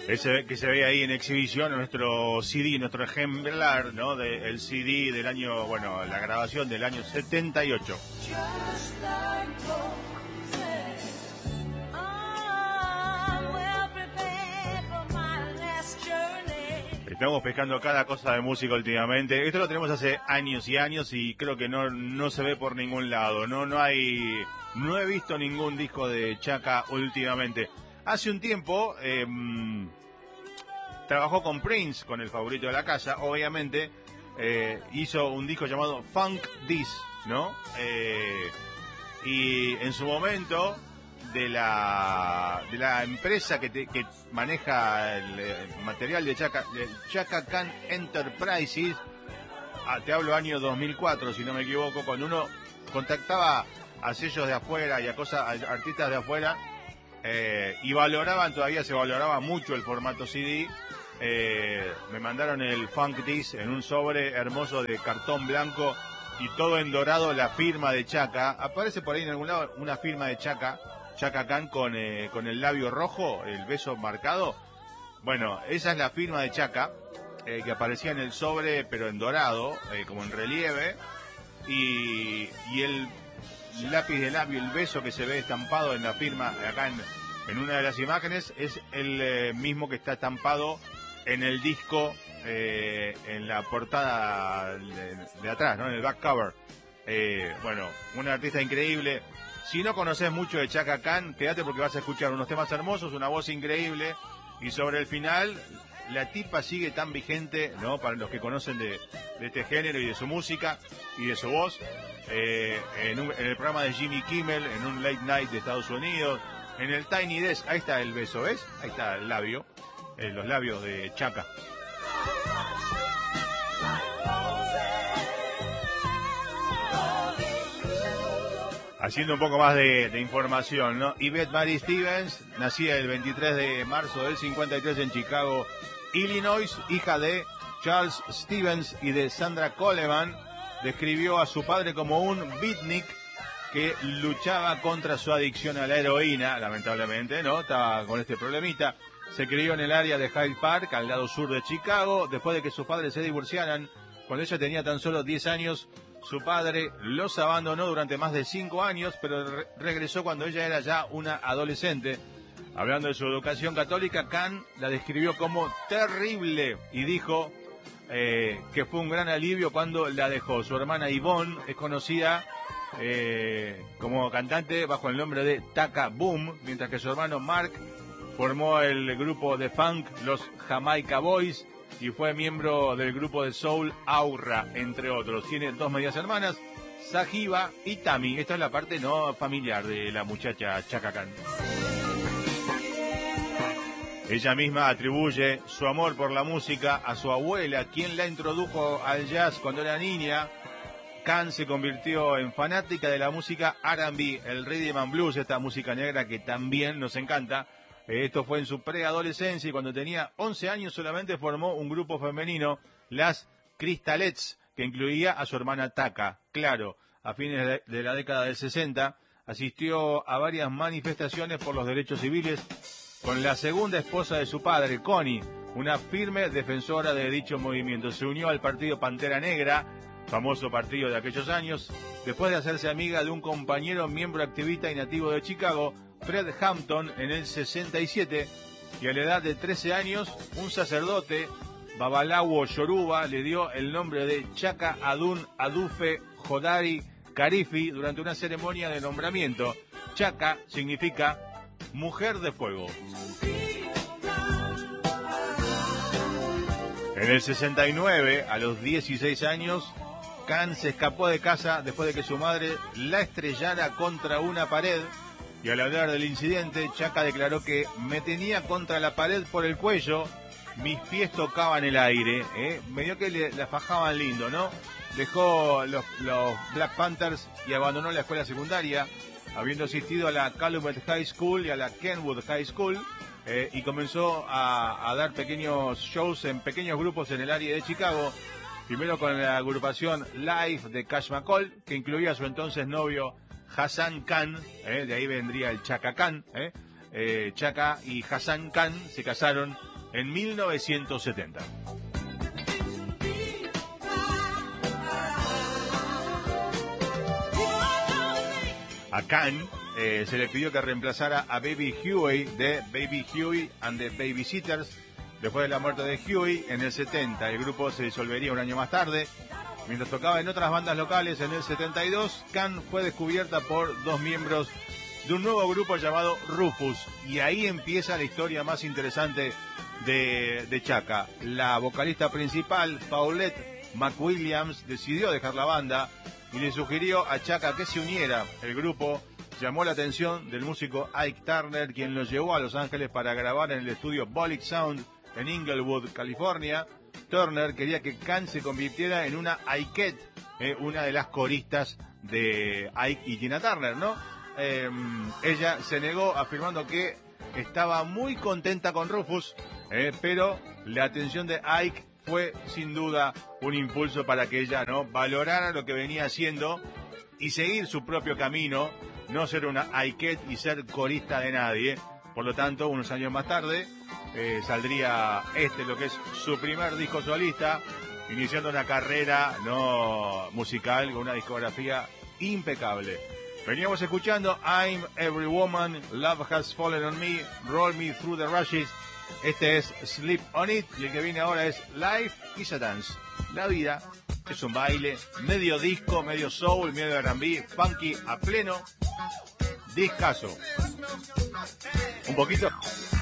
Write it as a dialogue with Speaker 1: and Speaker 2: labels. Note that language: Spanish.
Speaker 1: Ese que se ve ahí en exhibición, nuestro CD, nuestro ejemplar, ¿no? El CD del año, bueno, la grabación del año 78. Estamos pescando cada cosa de música últimamente. Esto lo tenemos hace años y años y creo que no se ve por ningún lado. No he visto ningún disco de Chaka últimamente. Hace un tiempo trabajó con Prince, con el favorito de la casa, obviamente. Hizo un disco llamado Funk This, ¿no? Y en su momento de la empresa que maneja el material de Chaka Khan Enterprises, te hablo año 2004 si no me equivoco, cuando uno contactaba a sellos de afuera y a artistas de afuera, y todavía se valoraba mucho el formato CD. Me mandaron el Funk This en un sobre hermoso de cartón blanco y todo en dorado, la firma de Chaka. Aparece por ahí en algún lado una firma de Chaka Khan con el labio rojo, el beso marcado. Bueno, esa es la firma de Chaka, que aparecía en el sobre, pero en dorado, como en relieve. Y el lápiz de labio, el beso que se ve estampado en la firma, acá en una de las imágenes, es el mismo que está estampado en el disco, en la portada de atrás, ¿no? En el back cover. Bueno, un artista increíble. Si no conoces mucho de Chaka Khan, quédate porque vas a escuchar unos temas hermosos, una voz increíble, y sobre el final, la tipa sigue tan vigente, ¿no? Para los que conocen de este género y de su música y de su voz, en el programa de Jimmy Kimmel, en un late night de Estados Unidos, en el Tiny Desk, ahí está el beso, ¿ves? Ahí está el labio, los labios de Chaka. Haciendo un poco más de información, ¿no? Yvette Mary Stevens, nacida el 23 de marzo del 53 en Chicago, Illinois, hija de Charles Stevens y de Sandra Coleman, describió a su padre como un beatnik que luchaba contra su adicción a la heroína, lamentablemente, ¿no? Estaba con este problemita. Se crió en el área de Hyde Park, al lado sur de Chicago, después de que sus padres se divorciaran. Cuando ella tenía tan solo 10 años, su padre los abandonó durante más de 5 años, pero regresó cuando ella era ya una adolescente. Hablando de su educación católica, Khan la describió como terrible y dijo que fue un gran alivio cuando la dejó. Su hermana Yvonne es conocida como cantante bajo el nombre de Taka Boom, mientras que su hermano Mark formó el grupo de funk Los Jamaica Boys y fue miembro del grupo de soul Aura, entre otros. Tiene 2 medias hermanas, Sahiba y Tami. Esta es la parte no familiar de la muchacha Chaka Khan. Ella misma atribuye su amor por la música a su abuela, quien la introdujo al jazz cuando era niña. Khan se convirtió en fanática de la música R&B, el rhythm and blues, esta música negra que también nos encanta. Esto fue en su preadolescencia y cuando tenía 11 años solamente formó un grupo femenino, las Crystalettes, que incluía a su hermana Taka. Claro, a fines de la década del 60 asistió a varias manifestaciones por los derechos civiles con la segunda esposa de su padre, Connie, una firme defensora de dicho movimiento. Se unió al partido Pantera Negra, famoso partido de aquellos años, después de hacerse amiga de un compañero miembro activista y nativo de Chicago, Fred Hampton, en el 67, y a la edad de 13 años, un sacerdote, Babalawo Yoruba, le dio el nombre de Chaka Adun Adufe Jodari Karifi durante una ceremonia de nombramiento. Chaka significa mujer de fuego. En el 69, a los 16 años, Khan se escapó de casa después de que su madre la estrellara contra una pared. Y al hablar del incidente, Chaka declaró que me tenía contra la pared por el cuello, mis pies tocaban el aire, medio que la fajaban lindo, ¿no? Dejó los Black Panthers y abandonó la escuela secundaria, habiendo asistido a la Calumet High School y a la Kenwood High School, y comenzó a dar pequeños shows en pequeños grupos en el área de Chicago, primero con la agrupación Live de Cash McCall, que incluía a su entonces novio Hassan Khan, de ahí vendría el Chaka Khan. Chaka y Hassan Khan se casaron en 1970. A Can se le pidió que reemplazara a Baby Huey de Baby Huey and the Babysitters. Después de la muerte de Huey en el 70, el grupo se disolvería un año más tarde. Mientras tocaba en otras bandas locales en el 72, Can fue descubierta por dos miembros de un nuevo grupo llamado Rufus. Y ahí empieza la historia más interesante de Chaka. La vocalista principal, Paulette McWilliams, decidió dejar la banda y le sugirió a Chaka que se uniera. El grupo llamó la atención del músico Ike Turner, quien lo llevó a Los Ángeles para grabar en el estudio Bollick Sound en Inglewood, California. Turner quería que Can se convirtiera en una Ikette, una de las coristas de Ike y Tina Turner, ¿no? Ella se negó afirmando que estaba muy contenta con Rufus, pero la atención de Ike fue sin duda un impulso para que ella no valorara lo que venía haciendo y seguir su propio camino, no ser una Ikette y ser corista de nadie. Por lo tanto, unos años más tarde saldría lo que es su primer disco solista, iniciando una carrera no musical con una discografía impecable. Veníamos escuchando I'm Every Woman, Love Has Fallen on Me, Roll Me Through the Rushes. Este es Sleep on It y el que viene ahora es Life is a Dance. La vida es un baile, medio disco, medio soul, medio R&B, funky a pleno. Discazo. Un poquito.